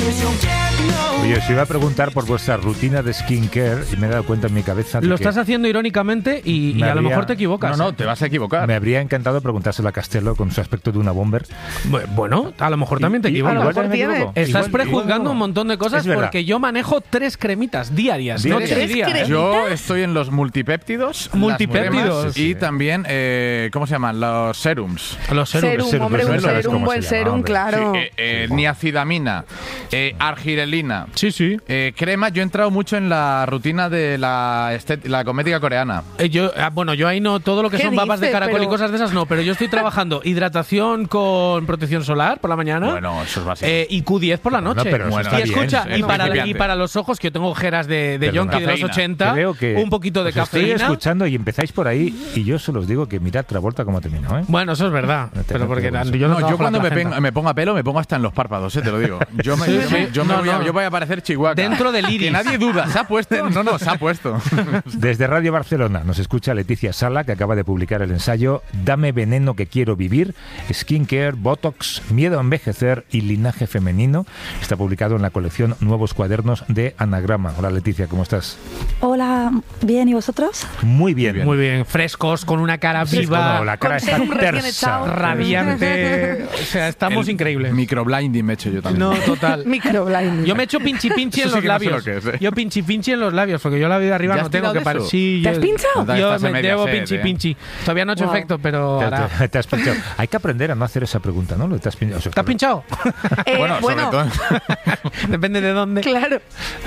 Oye, os iba a preguntar por vuestra rutina de skincare y me he dado cuenta en mi cabeza de Lo estás haciendo irónicamente y a lo mejor te equivocas. No, te vas a equivocar. Me habría encantado preguntárselo a Castelo con su aspecto de una bomber. Bueno, a lo mejor también te equivocas. Igual también me equivoco. Estás Igual- prejuzgando un montón de cosas porque yo manejo 3 cremitas diarias. No 3 días. Yo estoy en los multipéptidos. Multipéptidos. Las cremas, y también, ¿cómo se llaman? Los serums. Los serums. Serum, hombre, un ¿sabes serum, cómo buen se llama, serum, hombre? claro. Niacidamina, argirelina. Sí, sí. Crema, yo he entrado mucho en la rutina de la cosmética coreana. Yo ahí no, todo lo que ¿Qué son babas de dices? caracol y Pero- cosas de esas no, pero yo estoy trabajando hidratación con protección solar por la mañana. Bueno, eso es básico. Y Q10 por la Bueno, noche. pero eso Bueno, está y escucha, bien, y, sí. para, y para los ojos, que yo tengo ojeras de Perdona. yonki de los Cafeína. 80, Creo que un poquito de os estoy cafeína. escuchando y empezáis por ahí y yo solo os digo que mirad Travolta cómo terminó, ¿eh? Bueno, eso es verdad. No te Pero porque preocupes. yo no No, yo trabajo cuando la placenta. me ponga pelo, me pongo hasta en los párpados, te lo digo. Yo voy a parecer Chihuahua. Dentro del iris. Que nadie duda, se ha puesto. No, se ha puesto. Desde Radio Barcelona nos escucha Leticia Sala, que acaba de publicar el ensayo Dame veneno que quiero vivir, skincare, botox, miedo a envejecer y linaje femenino. Está publicado en la colección Nuevos Cuadernos de Anagrama. Hola Leticia, ¿cómo estás? Hola, bien, ¿y vosotros? Muy bien. Muy bien, frescos, con una cara viva, No, la cara Con está serum recién tersa. echado. radiante. O sea, estamos increíbles. Microblinding me he hecho yo también. No, total. Microblinding. Yo me echo pinchi pinchi en Eso los sí que no sé labios. lo que es, ¿eh? Yo pinchi pinchi en los labios, porque yo la vida de arriba ¿Ya no has tengo tirado que de parar. eso? Sí, ¿Te has pinchado? No, Yo estás en me media llevo sed, pinchi ¿eh? pinchi. Todavía no he hecho Wow. efecto, pero hará. Te has pinchado. Hay que aprender a no hacer esa pregunta, ¿no? ¿Te has pinchado? O sea, ¿Te has pinchado? Bueno, sobre todo. Depende de dónde. Claro.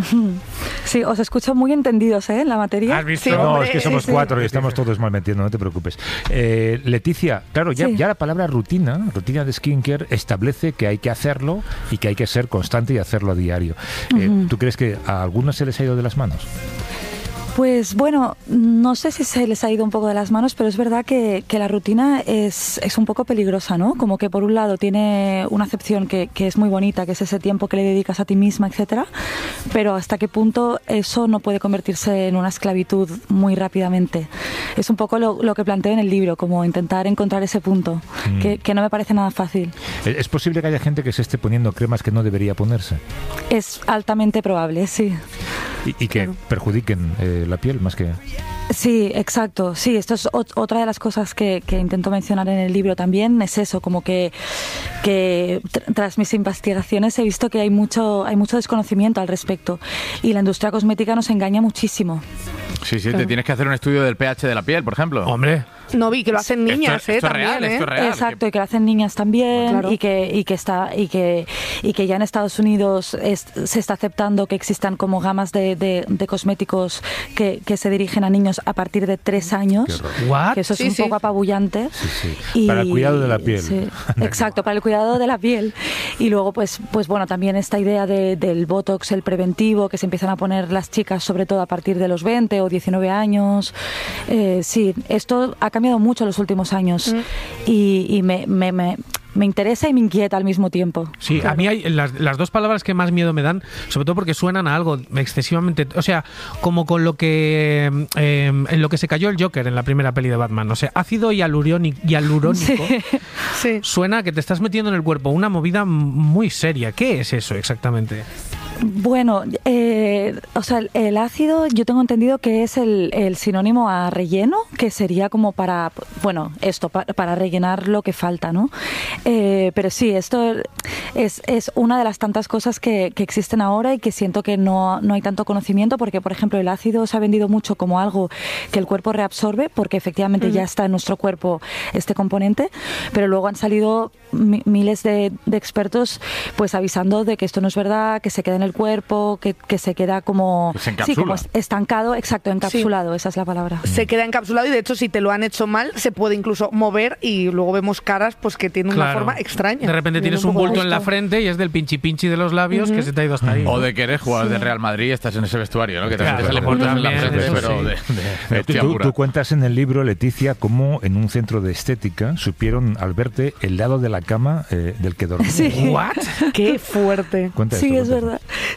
Sí, os escucho muy entendidos, ¿eh? En la materia. ¿Has visto? Sí, No, hombre, es que somos sí. 4 y estamos todos mal metiendo, no te preocupes. Leticia, claro, ya, Sí. ya la palabra rutina de skincare establece que hay que hacerlo y que hay que ser constante y hacerlo a diario. ¿Tú crees que a algunos se les ha ido de las manos? Pues bueno, no sé si se les ha ido un poco de las manos, pero es verdad que la rutina es un poco peligrosa, ¿no? Como que por un lado tiene una acepción que es muy bonita, que es ese tiempo que le dedicas a ti misma, etcétera, pero hasta qué punto eso no puede convertirse en una esclavitud muy rápidamente. Es un poco lo que planteo en el libro, como intentar encontrar ese punto, que no me parece nada fácil. ¿Es posible que haya gente que se esté poniendo cremas que no debería ponerse? Es altamente probable, sí. Y que perjudiquen la piel más que... Sí, exacto. Sí, esto es otra de las cosas que intento mencionar en el libro también, es eso, como que tras mis investigaciones he visto que hay mucho desconocimiento al respecto y la industria cosmética nos engaña muchísimo. Sí, te tienes que hacer un estudio del pH de la piel, por ejemplo. Hombre. No vi que lo hacen niñas, esto es también, real, esto es real. Exacto, y que lo hacen niñas también, Claro. y que ya en Estados Unidos se está aceptando que existan como gamas de cosméticos que se dirigen a niños a partir de 3 años. ¿What? Que eso es Sí, un sí. poco apabullante. Sí. Para el cuidado de la piel. Sí, exacto, para el cuidado de la piel. Y luego, pues bueno, también esta idea del botox, el preventivo, que se empiezan a poner las chicas, sobre todo a partir de los 20 o 19 años. Sí, esto ha cambiado mucho en los últimos años y me interesa y me inquieta al mismo tiempo. Sí, Claro. a mí hay las dos palabras que más miedo me dan, sobre todo porque suenan a algo excesivamente, o sea, como con lo que en lo que se cayó el Joker en la primera peli de Batman, o sea, ácido hialurónico, Sí. suena a que te estás metiendo en el cuerpo una movida muy seria. ¿Qué es eso exactamente? Bueno, o sea, el ácido yo tengo entendido que es el sinónimo a relleno, que sería como para, bueno, para rellenar lo que falta, ¿no? Pero sí, esto es una de las tantas cosas que existen ahora y que siento que no hay tanto conocimiento, porque, por ejemplo, el ácido se ha vendido mucho como algo que el cuerpo reabsorbe, porque efectivamente ya está en nuestro cuerpo este componente, pero luego han salido miles de expertos pues avisando de que esto no es verdad, que se queda en el cuerpo, que se queda como, Que se encapsula. como estancado, exacto, encapsulado, esa es la palabra. Se queda encapsulado y de hecho si te lo han hecho mal se puede incluso mover y luego vemos caras pues que tienen una Claro. forma extraña. De repente Tiene tienes un poco bulto en la esto. frente y es del pinchi pinchi de los labios que se te ha ido hasta ahí. O de que eres jugador del Real Madrid y estás en ese vestuario, ¿no? Que también Claro, te salen bultos en la también, frente, eso pero sí. de hostia pura. Tú cuentas en el libro, Leticia, cómo en un centro de estética supieron al verte el lado de la cama del que dormías. Sí. ¿What? Qué fuerte. Cuenta Sí, esto, es cuenta verdad.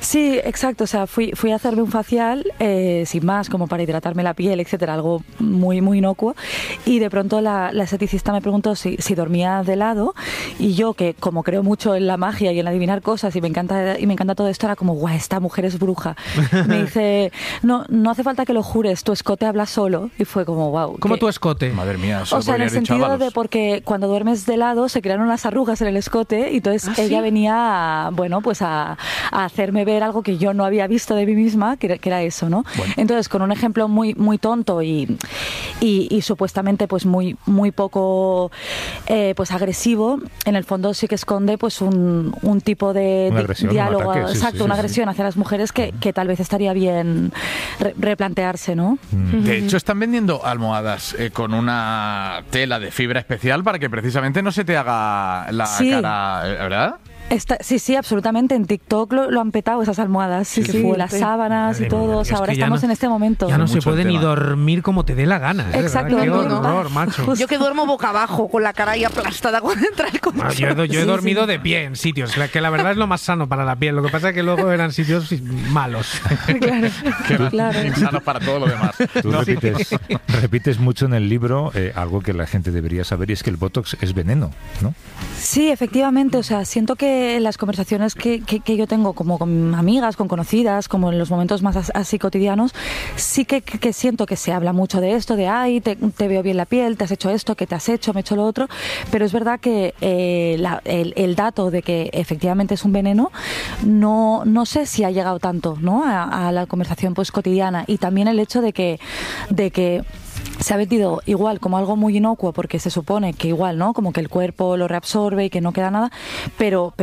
Sí, exacto. O sea, fui a hacerme un facial sin más, como para hidratarme la piel, etcétera, algo muy, muy inocuo. Y de pronto la esteticista me preguntó si dormía de lado. Y yo, que como creo mucho en la magia y en adivinar cosas y me encanta todo esto, era como, guau, esta mujer es bruja. Me dice, no hace falta que lo jures, tu escote habla solo. Y fue como, wow. ¿Cómo tu escote? Madre mía, eso O sea, en el sentido de porque cuando duermes de lado se crearon unas arrugas en el escote y entonces ella venía a hacerme ver algo que yo no había visto de mí misma, que era eso, ¿no? Bueno. Entonces, con un ejemplo muy, muy tonto y supuestamente pues muy, muy poco pues agresivo, en el fondo sí que esconde pues un tipo de diálogo, una agresión hacia las mujeres que tal vez estaría bien replantearse, ¿no? De hecho, están vendiendo almohadas con una tela de fibra especial para que precisamente no se te haga la cara, ¿verdad? Sí, absolutamente. En TikTok lo han petado esas almohadas. Sí, las sábanas y todo. O sea, ahora estamos en este momento. Ya no se puede ni dormir como te dé la gana. Exacto. Qué horror, macho. Yo que duermo boca abajo, con la cara ahí aplastada cuando entra el colchón. Yo he dormido de pie en sitios, que la verdad es lo más sano para la piel. Lo que pasa es que luego eran sitios malos. Claro. Insanos para todo lo demás. Tú repites mucho en el libro algo que la gente debería saber, y es que el Botox es veneno, ¿no? Sí, efectivamente. O sea, siento que en las conversaciones que yo tengo como con amigas, con conocidas, como en los momentos más así cotidianos, sí que siento que se habla mucho de esto, de ay, te veo bien la piel, te has hecho esto, que te has hecho, me he hecho lo otro, pero es verdad que el dato de que efectivamente es un veneno no sé si ha llegado tanto, ¿no? a la conversación pues cotidiana, y también el hecho de que se ha vendido igual como algo muy inocuo, porque se supone que igual, ¿no? Como que el cuerpo lo reabsorbe y que no queda nada, pero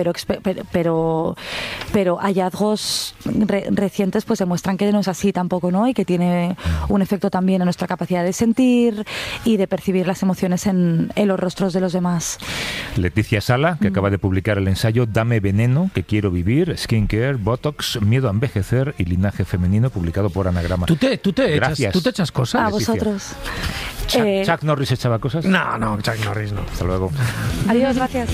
hallazgos recientes pues demuestran que no es así tampoco, ¿no? Y que tiene un efecto también en nuestra capacidad de sentir y de percibir las emociones en los rostros de los demás. Leticia Sala, que acaba de publicar el ensayo Dame veneno, que quiero vivir, skincare, botox, miedo a envejecer y linaje femenino, publicado por Anagrama. ¿Tú te echas cosas? A vosotros. ¿Chuck Norris echaba cosas? No, Chuck Norris no. Hasta luego. Adiós, gracias.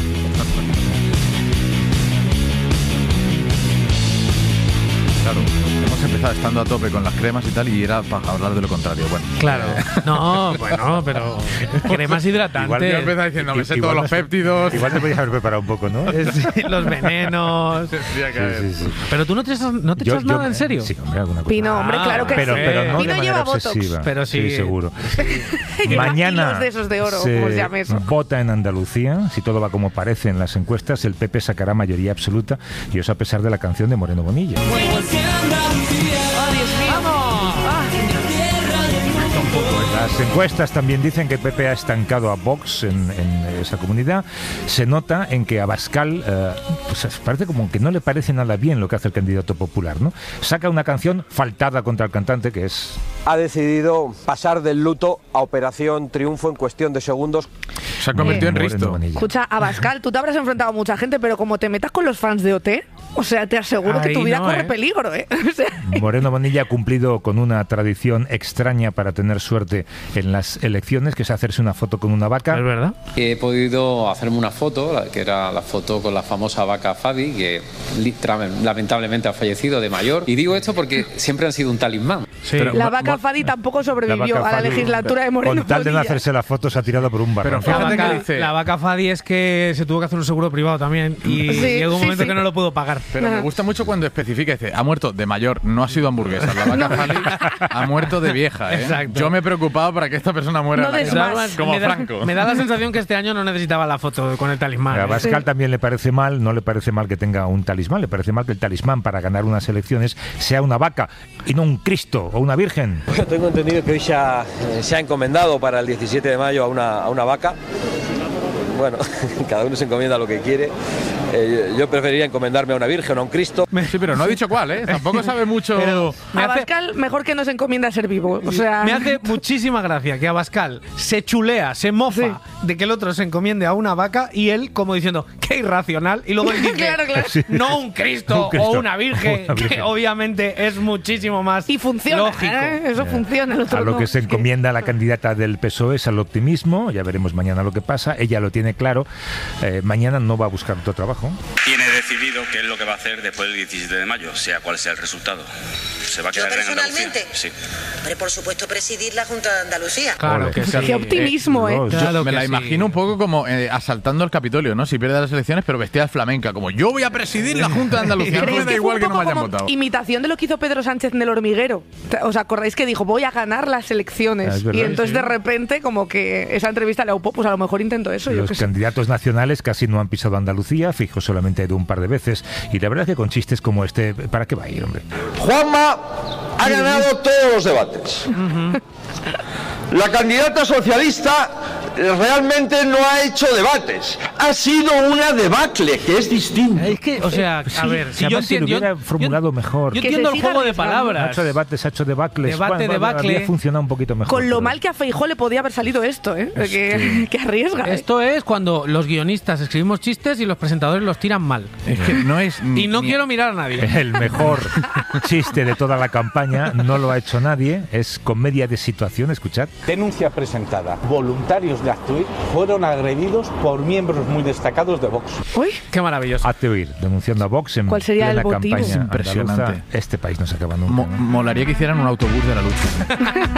Claro, hemos empezado estando a tope con las cremas y tal, y era para hablar de lo contrario. Bueno, claro. Pero cremas hidratantes. Igual yo empezaba diciendo, me sé todos los péptidos. Igual te podías haber preparado un poco, ¿no? Los venenos. Sí. Pero tú no te echas nada, ¿en serio? Sí, hombre, alguna cosa. Pino, hombre, claro que pero no Pino de lleva manera obsesiva. Pero sí, seguro. Mañana de esos de oro, como se llame eso. Vota en Andalucía. Si todo va como parece en las encuestas, el PP sacará mayoría absoluta, y eso a pesar de la canción de Moreno Bonilla. Las encuestas también dicen que el PP ha estancado a Vox en esa comunidad. Se nota en que Abascal pues parece como que no le parece nada bien lo que hace el candidato popular, ¿no? Saca una canción faltada contra el cantante, que es... Ha decidido pasar del luto a Operación Triunfo en cuestión de segundos. Se ha convertido en Risto. Escucha, Abascal, tú te habrás enfrentado a mucha gente, pero como te metas con los fans de OT, o sea, te aseguro que tu vida corre peligro, ¿eh? O sea, Moreno Bonilla ha cumplido con una tradición extraña para tener suerte en las elecciones, que es hacerse una foto con una vaca. ¿Es verdad? He podido hacerme una foto, que era la foto con la famosa vaca Fadi, que lamentablemente ha fallecido de mayor. Y digo esto porque siempre han sido un talismán. Sí. la vaca Fadi tampoco sobrevivió a la legislatura de Moreno Con tal de no Bonilla. hacerse la foto, se ha tirado por un barranco. Pero fíjate que dice... La vaca Fadi es que se tuvo que hacer un seguro privado también, y llegó un momento que no lo pudo pagar. Pero me gusta mucho cuando especifica, dice, ha muerto de mayor, no ha sido hamburguesa. La vaca Fadi ha muerto de vieja, ¿eh? Exacto. Yo me he preocupado para que esta persona muera como me Franco. Me da la sensación que este año no necesitaba la foto con el talismán. A Abascal también le parece mal, no le parece mal que tenga un talismán, le parece mal que el talismán para ganar unas elecciones sea una vaca y no un Cristo o una Virgen. Yo tengo entendido que hoy se ha encomendado para el 17 de mayo a una vaca. Bueno, cada uno se encomienda lo que quiere. Yo preferiría encomendarme a una virgen o a un Cristo. Sí, pero no ha dicho cuál, ¿eh? Tampoco sabe mucho. Pero Abascal, mejor que no se encomienda a ser vivo. O sea, me hace muchísima gracia que Abascal se chulea, se mofa de que el otro se encomiende a una vaca, y él como diciendo, qué irracional, y luego él dice, claro. no un Cristo o una virgen, que obviamente es muchísimo más y funciona, lógico. Eso funciona. El otro A lo no. que se encomienda la candidata del PSOE es al optimismo. Ya veremos mañana lo que pasa. Ella lo tiene claro. Mañana no va a buscar otro trabajo. Feijóo. Tiene decidido qué es lo que va a hacer después del 17 de mayo, sea cual sea el resultado. ¿Se va a quedar en Andalucía? Sí. Hombre, por supuesto, presidir la Junta de Andalucía. Claro que sí. Qué optimismo, ¿eh? Yo me la imagino un poco como asaltando el Capitolio, ¿no? Si pierde las elecciones, pero vestida de flamenca, como yo voy a presidir la Junta de Andalucía. No me da igual que no me hayan votado. Imitación de lo que hizo Pedro Sánchez en El Hormiguero. ¿Os acordáis que dijo, voy a ganar las elecciones? Verdad, y entonces de repente, como que esa entrevista le aupó, pues a lo mejor intento eso. Los candidatos nacionales casi no han pisado Andalucía, Feijóo solamente ha ido un par de veces, y la verdad es que con chistes como este, ¿para qué va a ir, hombre? Juanma ha ganado todos los debates. La candidata socialista realmente no ha hecho debates. Ha sido una debacle, que es distinto. Es que, o sea, a ver, si yo entiendo, lo hubiera formulado mejor. Yo entiendo el juego de palabras. Ha hecho debates, ha hecho debacles. Debacle. Habría funcionado un poquito mejor. Con lo mal que a Feijóo le podía haber salido esto, ¿eh? Que arriesga. Esto es cuando los guionistas escribimos chistes y los presentadores los tiran mal. Es que no es... Y no quiero mirar a nadie. El mejor chiste de toda la campaña no lo ha hecho nadie. Es comedia de situación, escuchad. Denuncia presentada. Voluntarios de Hazte fueron agredidos por miembros muy destacados de Vox. Uy, qué maravilloso. Hazte oír, denunciando a Vox en ¿cuál sería plena el motivo? campaña Es impresionante. andaluza. Este país no se acaba nunca. Molaría que hicieran un autobús de la lucha.